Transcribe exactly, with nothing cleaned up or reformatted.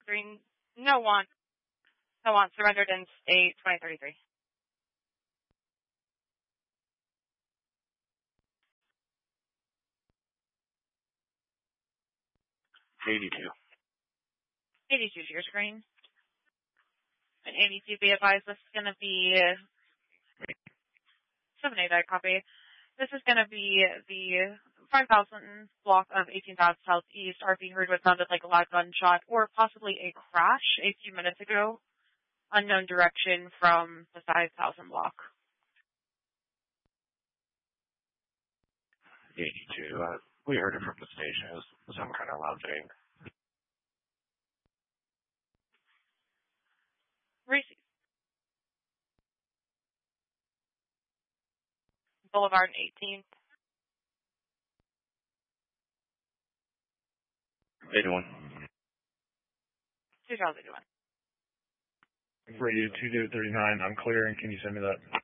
screen. No want. No want. Surrendered in state twenty thirty-three. eighty-two. eighty-two to your screen. And eighty-two, be advised, this is going to be seven eight, I copy. This is going to be the five thousand block of eighteen thousand southeast. R P heard what sounded like a loud gunshot or possibly a crash a few minutes ago. Unknown direction from the five thousand block. eighty-two. Uh, we heard it from the station. It was some kind of loud thing. Receive. Boulevard and eighteenth. eighty-one. two thousand eighty-one. Radio two two three nine, I'm clearing. Can you send me that?